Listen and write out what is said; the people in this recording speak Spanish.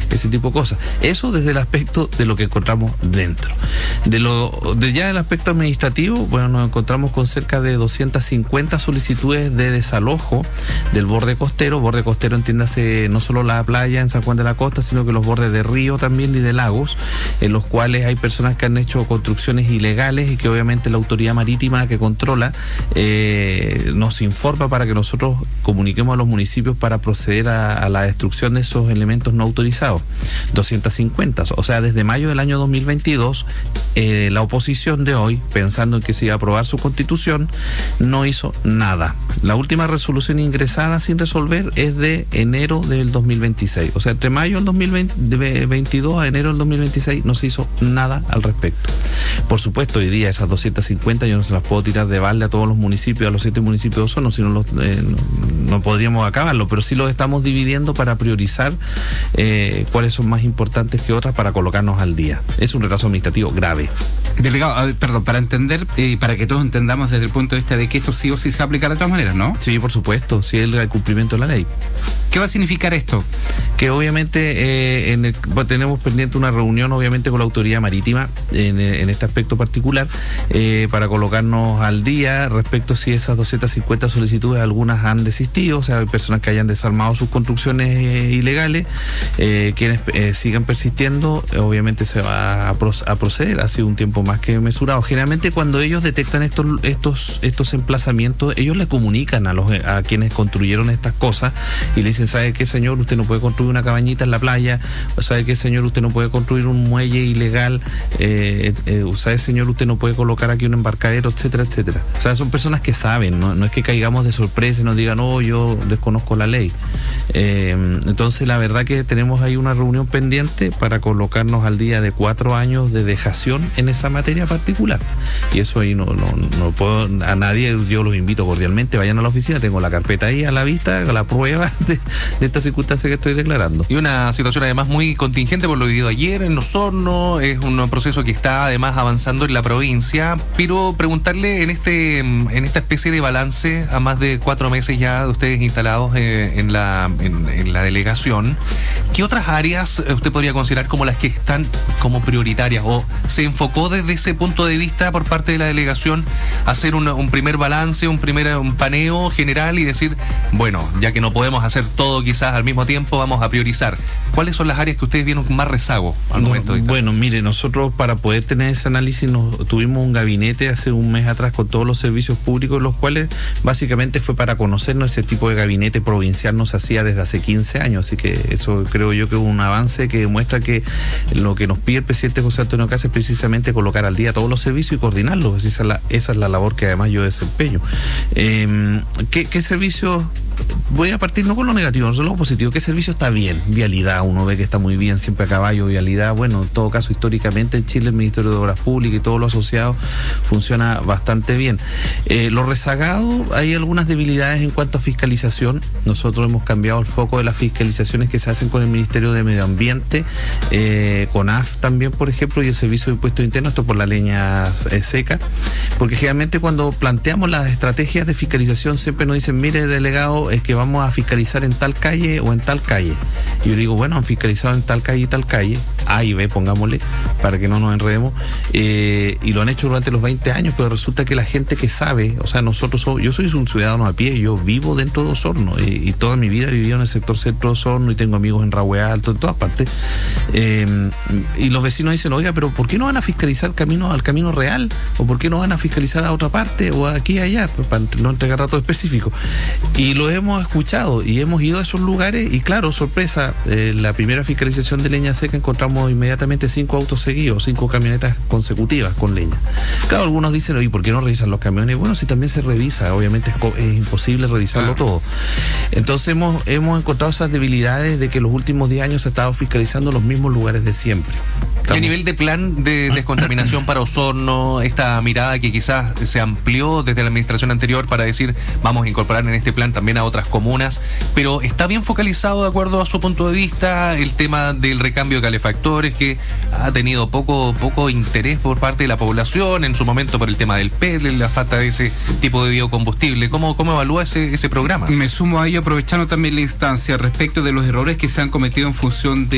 ese tipo de cosas. Eso desde el aspecto de lo que encontramos dentro. Ya el aspecto administrativo, bueno, nos encontramos con cerca de 250 solicitudes de desalojo del borde costero. Borde costero, entiéndase, no solo la playa en San Juan de la Costa, sino que los bordes de río también y de lagos, en los cuales hay personas que han hecho construcciones ilegales y que obviamente la autoridad marítima que controla nos informa para que nosotros comuniquemos a los municipios para proceder a la destrucción de esos elementos no autorizados. 250, o sea, desde mayo del año 2022, la oposición de hoy, pensando en que se iba a aprobar su constitución, no hizo nada. La última resolución ingresada sin resolver es de enero del 2026. O sea, entre mayo del 2022 a enero del 2026 no se hizo nada al respecto. Por supuesto, hoy día esas 250 yo no se las puedo tirar de balde a todos los municipios, a los 7 municipios de Osorno, si no, no podríamos acabarlo, pero sí los estamos dividiendo para priorizar cuáles son más importantes que otras para colocarnos al día. Es un retraso administrativo grave. Delegado, perdón, para entender, para que todos entendamos desde el punto de vista de que esto sí o sí se va a aplicar de todas maneras, ¿no? Sí, por supuesto, sí, el cumplimiento de la ley. ¿Qué va a significar esto? Que obviamente tenemos pendiente una reunión obviamente con la autoridad marítima en este aspecto particular para colocarnos al día respecto si esas 250 solicitudes algunas han desistido, o sea, hay personas que hayan desarmado sus construcciones ilegales, quienes sigan persistiendo, obviamente se va a proceder. Ha sido un tiempo más que mesurado. Generalmente cuando ellos detectan estos emplazamientos, ellos le comunican a quienes construyeron estas cosas y le dicen, ¿sabe qué, señor? Usted no puede construir una cabañita en la playa. ¿Sabe qué, señor? Usted no puede construir un muelle ilegal. ¿Sabe, señor? Usted no puede colocar aquí un embarcadero, etcétera, etcétera. O sea, son personas que saben, no es que caigamos de sorpresa y nos digan, no, yo desconozco la ley. Entonces, la verdad que tenemos ahí una reunión pendiente para colocarnos al día de 4 años de dejación en esa materia particular. Y eso ahí no puedo, a nadie, yo los invito cordialmente, vayan a la oficina, tengo la carpeta ahí a la vista, la prueba de esta circunstancia que estoy declarando. Y una situación además muy contingente por lo vivido ayer en Osorno, es un proceso que está además avanzando en la provincia, pero preguntarle en esta especie de balance a más de 4 meses ya de ustedes instalados en la delegación, ¿qué otras áreas usted podría considerar como las que están como prioritarias o se enfocó desde ese punto de vista por parte de la delegación hacer un primer balance, un paneo general y decir, bueno, ya que no podemos hacer todo quizás al mismo tiempo, vamos a priorizar? ¿Cuáles son las áreas que ustedes vieron con más rezago al momento de Bueno, mire, nosotros para poder tener ese análisis tuvimos un gabinete hace un mes atrás con todos los servicios públicos, los cuales básicamente fue para conocernos. Ese tipo de gabinete provincial no se hacía desde hace 15 años, así que eso creo yo que es un avance que demuestra que lo que nos pide el presidente José Antonio Caz es precisamente colocar al día todos los servicios y coordinarlos. Esa es la labor que además yo desempeño. ¿Qué servicios? Voy a partir no con lo negativo, no con lo positivo. ¿Qué servicio está bien? Vialidad, uno ve que está muy bien, siempre a caballo, vialidad. Bueno, en todo caso, históricamente en Chile el Ministerio de Obras Públicas y todo lo asociado funciona bastante bien. Lo rezagado, hay algunas debilidades en cuanto a fiscalización. Nosotros hemos cambiado el foco de las fiscalizaciones que se hacen con el Ministerio de Medio Ambiente, con AF también, por ejemplo, y el Servicio de Impuestos Internos, esto por la leña seca, porque generalmente cuando planteamos las estrategias de fiscalización siempre nos dicen, mire, delegado, es que vamos a fiscalizar en tal calle o en tal calle. Y yo digo, bueno, han fiscalizado en tal calle y tal calle, A y B, pongámosle, para que no nos enredemos, y lo han hecho durante los 20 años, pero resulta que la gente que sabe, o sea, yo soy un ciudadano a pie, yo vivo dentro de Osorno, y toda mi vida he vivido en el sector centro de Osorno y tengo amigos en Rahue Alto, en todas partes, y los vecinos dicen, oiga, pero ¿por qué no van a fiscalizar al camino real? ¿O por qué no van a fiscalizar a otra parte? O aquí y allá, para no entregar datos específicos. Y lo hemos escuchado y hemos ido a esos lugares y claro, sorpresa, la primera fiscalización de leña seca encontramos inmediatamente 5 autos seguidos, 5 camionetas consecutivas con leña. Claro, algunos dicen, oye, ¿por qué no revisan los camiones? Bueno, si también se revisa, obviamente es imposible revisarlo todo. Entonces hemos encontrado esas debilidades de que los últimos 10 años se ha estado fiscalizando los mismos lugares de siempre. ¿Y a nivel de plan de descontaminación para Osorno, esta mirada que quizás se amplió desde la administración anterior para decir, vamos a incorporar en este plan también a otras comunas, pero está bien focalizado de acuerdo a su punto de vista el tema del recambio de calefactores, que ha tenido poco interés por parte de la población en su momento por el tema del PET, la falta de ese tipo de biocombustible? ¿Cómo evalúa ese programa? Me sumo a ello aprovechando también la instancia respecto de los errores que se han cometido en función de